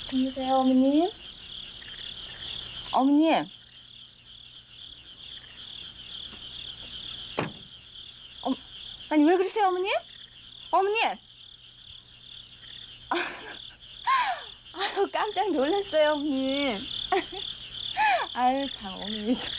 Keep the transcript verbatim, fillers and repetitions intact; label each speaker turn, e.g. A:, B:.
A: 주무세요, 어머님. 어머님. 어, 아니 왜 그러세요, 어머님? 어머님. 아유 깜짝 놀랐어요, 어머님. 아유 참 어머니.